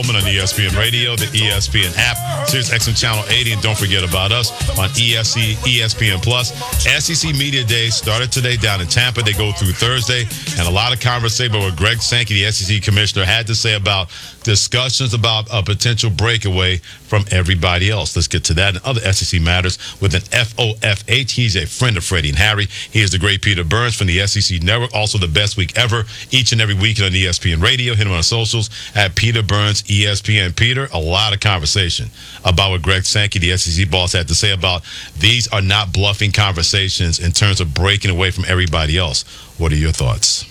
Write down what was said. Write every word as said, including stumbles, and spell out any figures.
Coleman on E S P N Radio, the E S P N app, Sirius X M Channel eighty, and don't forget about us on E S C, E S P N Plus. S E C Media Day started today down in Tampa. They go through Thursday, and a lot of conversation about what Greg Sankey, the S E C commissioner, had to say about discussions about a potential breakaway from everybody else. Let's get to that and other S E C matters with an F O F H. He's a friend of Freddie and Harry. He is the great Peter Burns from the S E C Network, also the best week ever, each and every week on E S P N Radio. Hit him on socials at Peter Burns, E S P N. Peter, a lot of conversation about what Greg Sankey, the S E C boss, had to say about these are not bluffing conversations in terms of breaking away from everybody else. What are your thoughts?